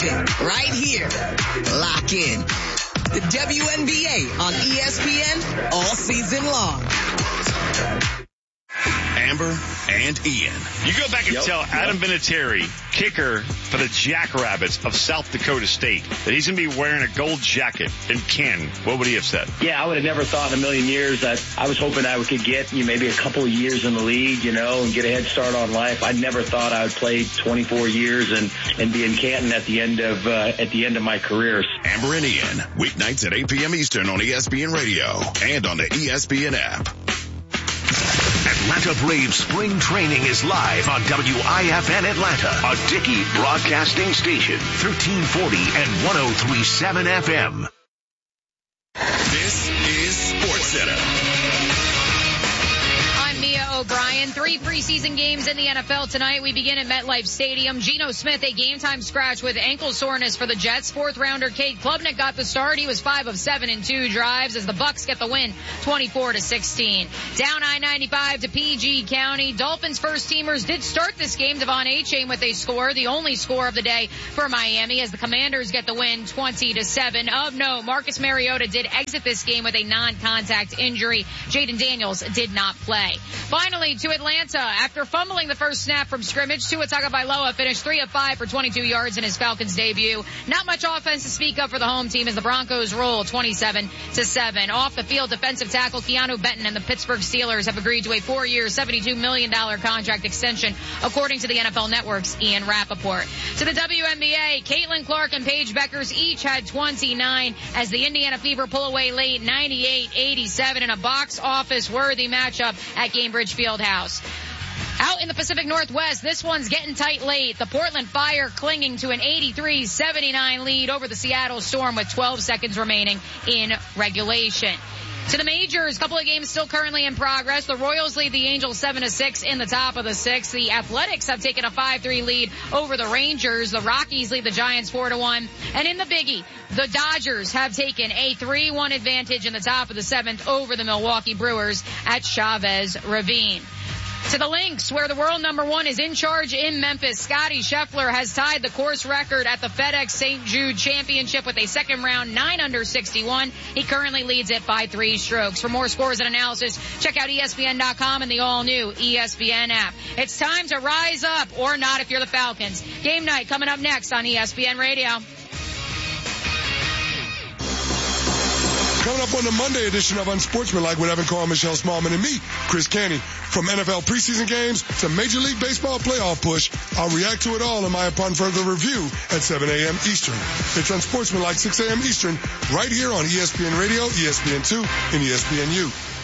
season, right here. Lock in. The WNBA on ESPN all season long. Amber and Ian. You go back and tell Adam Vinatieri, kicker for the Jackrabbits of South Dakota State, that he's going to be wearing a gold jacket in Canton. What would he have said? Yeah, I would have never thought in a million years that I was hoping I could get maybe a couple of years in the league, and get a head start on life. I never thought I would play 24 years and be in Canton at the end of my career. Amber and Ian, weeknights at 8 p.m. Eastern on ESPN Radio and on the ESPN app. Atlanta Braves spring training is live on WIFN Atlanta, a Dickey broadcasting station, 1340 and 103.7 FM. This is SportsCenter. I'm Mia O'Brien. 3 preseason games in the NFL tonight. We begin at MetLife Stadium. Geno Smith, a game-time scratch with ankle soreness for the Jets. Fourth-rounder Cade Klubnik got the start. He was 5 of 7 in 2 drives as the Bucs get the win, 24-16. Down I-95 to PG County. Dolphins first-teamers did start this game. Devon Achane with a score, the only score of the day for Miami, as the Commanders get the win, 20-7. Of note, Marcus Mariota did exit this game with a non-contact injury. Jaden Daniels did not play. Finally, to Atlanta. After fumbling the first snap from scrimmage, Tua Tagovailoa finished 3 of 5 for 22 yards in his Falcons debut. Not much offense to speak of for the home team as the Broncos roll 27-7. Off the field, defensive tackle Keanu Benton and the Pittsburgh Steelers have agreed to a 4-year, $72 million contract extension, according to the NFL Network's Ian Rappaport. To the WNBA, Caitlin Clark and Paige Beckers each had 29 as the Indiana Fever pull away late 98-87 in a box office worthy matchup at Gainbridge Fieldhouse. Out in the Pacific Northwest, this one's getting tight late. The Portland Fire clinging to an 83-79 lead over the Seattle Storm with 12 seconds remaining in regulation. To the majors, a couple of games still currently in progress. The Royals lead the Angels 7-6 in the top of the 6th. The Athletics have taken a 5-3 lead over the Rangers. The Rockies lead the Giants 4-1. And in the Biggie, the Dodgers have taken a 3-1 advantage in the top of the 7th over the Milwaukee Brewers at Chavez Ravine. To the Lynx, where the world number 1 is in charge in Memphis. Scotty Scheffler has tied the course record at the FedEx St. Jude Championship with a second round 9 under 61. He currently leads it by 3 strokes. For more scores and analysis, check out ESPN.com and the all-new ESPN app. It's time to rise up, or not if you're the Falcons. Game night coming up next on ESPN Radio. Coming up on the Monday edition of Unsportsmanlike with Evan Carl, Michelle Smallman, and me, Chris Canty. From NFL preseason games to Major League Baseball playoff push, I'll react to it all in my Upon Further Review at 7 a.m. Eastern. It's Unsportsmanlike 6 a.m. Eastern, right here on ESPN Radio, ESPN2, and ESPNU.